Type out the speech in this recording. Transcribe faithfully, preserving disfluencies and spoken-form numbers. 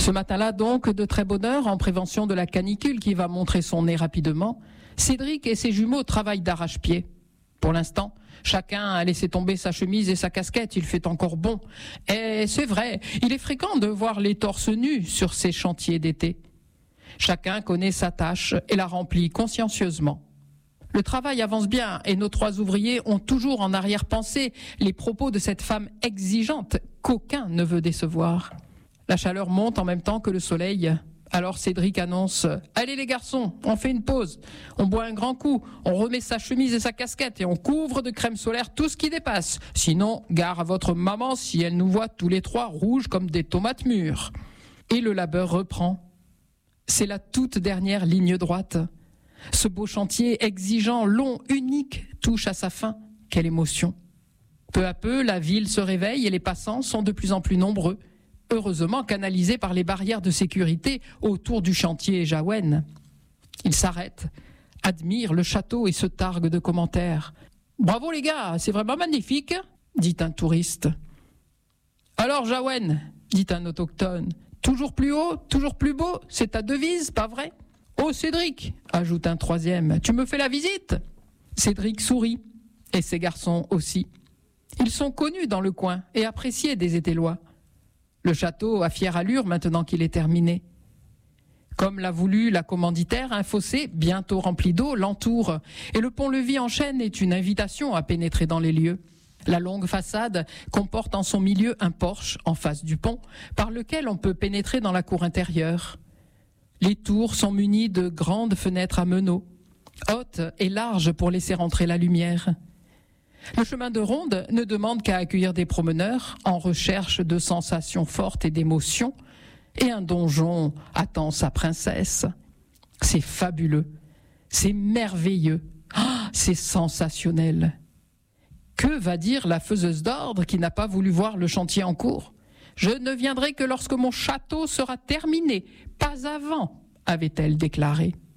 Ce matin-là donc, de très bonne heure, en prévention de la canicule qui va montrer son nez rapidement, Cédric et ses jumeaux travaillent d'arrache-pied. Pour l'instant, chacun a laissé tomber sa chemise et sa casquette, il fait encore bon. Et c'est vrai, il est fréquent de voir les torses nus sur ces chantiers d'été. Chacun connaît sa tâche et la remplit consciencieusement. Le travail avance bien et nos trois ouvriers ont toujours en arrière-pensée les propos de cette femme exigeante qu'aucun ne veut décevoir. La chaleur monte en même temps que le soleil. Alors Cédric annonce « Allez les garçons, on fait une pause. On boit un grand coup, on remet sa chemise et sa casquette et on couvre de crème solaire tout ce qui dépasse. Sinon, gare à votre maman si elle nous voit tous les trois rouges comme des tomates mûres. » Et le labeur reprend. C'est la toute dernière ligne droite. Ce beau chantier exigeant, long, unique, touche à sa fin. Quelle émotion. Peu à peu, la ville se réveille et les passants sont de plus en plus nombreux. Heureusement canalisés par les barrières de sécurité autour du chantier Jawen. Ils s'arrêtent, admirent le château et se targuent de commentaires. « Bravo les gars, c'est vraiment magnifique !» dit un touriste. « Alors Jawen !» dit un autochtone. « Toujours plus haut, toujours plus beau, c'est ta devise, pas vrai ?»« Oh Cédric !» ajoute un troisième. « Tu me fais la visite ?» Cédric sourit, et ses garçons aussi. Ils sont connus dans le coin et appréciés des Étellois. Le château a fière allure maintenant qu'il est terminé. Comme l'a voulu la commanditaire, un fossé, bientôt rempli d'eau, l'entoure, et le pont-levis en chêne est une invitation à pénétrer dans les lieux. La longue façade comporte en son milieu un porche en face du pont, par lequel on peut pénétrer dans la cour intérieure. Les tours sont munies de grandes fenêtres à meneaux, hautes et larges pour laisser entrer la lumière. Le chemin de ronde ne demande qu'à accueillir des promeneurs en recherche de sensations fortes et d'émotions, et un donjon attend sa princesse. C'est fabuleux, c'est merveilleux, ah, c'est sensationnel. Que va dire la faiseuse d'ordre qui n'a pas voulu voir le chantier en cours ? Je ne viendrai que lorsque mon château sera terminé, pas avant, avait-elle déclaré.